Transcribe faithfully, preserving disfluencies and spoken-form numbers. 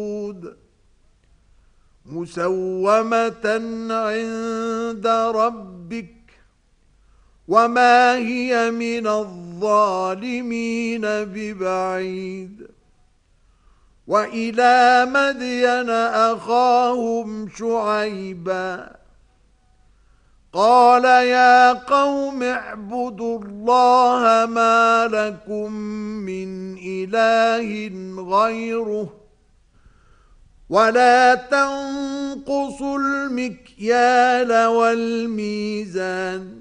مسومة عند ربك وما هي من الظالمين ببعيد. وإلى مدين أخاهم شعيبا قال يا قوم اعبدوا الله ما لكم من إله غيره ولا تنقصوا المكيال والميزان